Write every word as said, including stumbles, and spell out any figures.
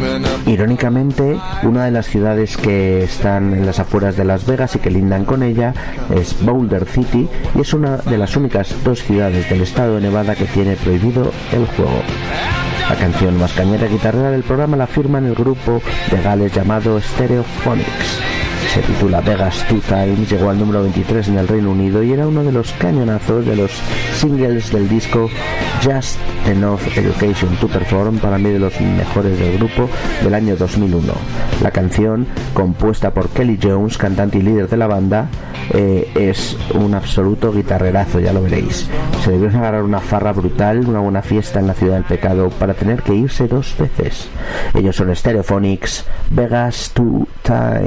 Irónicamente, una de las ciudades que están en las afueras de Las Vegas y que lindan con ella es Boulder City, y es una de las únicas dos ciudades del estado de Nevada que tiene prohibido el juego. La canción más cañera y guitarrera del programa la firman el grupo de Gales llamado Stereophonics. Se titula Vegas Two Times, llegó al número veintitrés en el Reino Unido y era uno de los cañonazos de los singles del disco Just Enough Education to Perform, para mí de los mejores del grupo, del año dos mil uno. La canción, compuesta por Kelly Jones, cantante y líder de la banda, eh, es un absoluto guitarrerazo, ya lo veréis. Se debió agarrar una farra brutal, una buena fiesta en la ciudad del pecado para tener que irse dos veces. Ellos son Stereophonics, Vegas Two Times.